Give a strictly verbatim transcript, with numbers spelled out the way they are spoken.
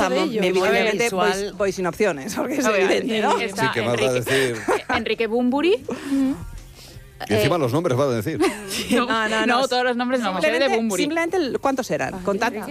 sea, de ellos. evidentemente voy, visual. voy sin opciones, porque es A ver, evidente, ¿no? está Sí, que más va a Enrique, decir. Enrique Bumburi. Y encima los nombres va a decir. No, no, todos los nombres no, me sé de Simplemente, Bumburi. simplemente el- ¿cuántos eran? Contad,